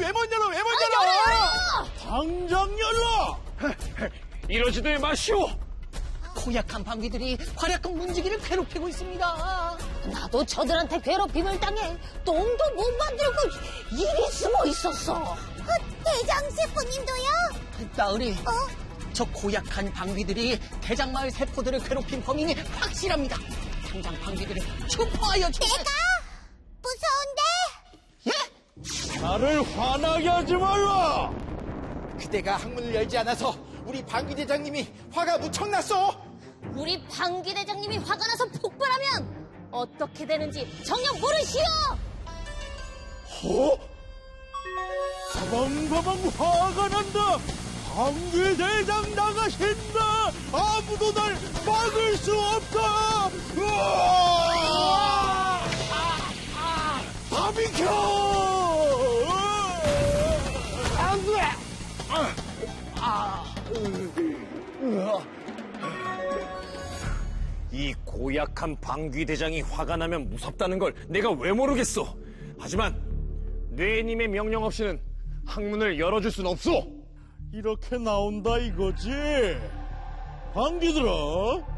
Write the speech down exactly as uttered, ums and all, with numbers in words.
왜 못 열어? 왜 못 열어? 아, 열어요! 당장 열어! 이러지들 마시오. 고약한 방귀들이 활약한 문지기를 괴롭히고 있습니다. 나도 저들한테 괴롭힘을 당해 똥도 못 만들고 이리 숨어 있었어. 어, 대장 셰프님도요? 나으리, 어? 저 고약한 방귀들이 대장마을 세포들을 괴롭힌 범인이 확실합니다. 당장 방귀들을 체포하여 주세요. 내가? 무서운데? 예? 나를 화나게 하지 말라! 그대가 학문을 열지 않아서 우리 방귀 대장님이 화가 무척 났어. 우리 방귀 대장님이 화가 나서 폭발하면 어떻게 되는지 정녕 모르시오. 어? 사방사방 화가 난다! 방귀 대장 나가신다! 아무도 날 막을 수 없다! 으아! 다 비켜! 안 돼! 이 고약한 방귀 대장이 화가 나면 무섭다는 걸 내가 왜 모르겠어. 하지만 뇌님의 명령 없이는 학문을 열어줄 순 없소. 이렇게 나온다 이거지? 방귀들아,